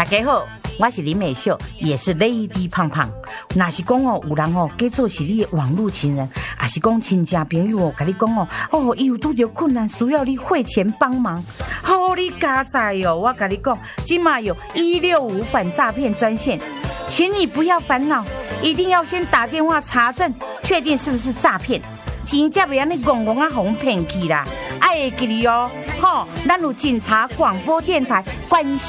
家好，我是林美秀，也是 Lady 胖胖。若是讲有人假做是你的网络情人，还是讲亲戚朋友跟你讲伊有拄着困难需要你汇钱帮忙，你加载我跟你讲，今嘛有165反诈骗专线，请你不要烦恼，一定要先打电话查证，确定是不是诈骗，钱才袂安尼戆戆红骗去啦。爱会记哩咱有警察广播电台关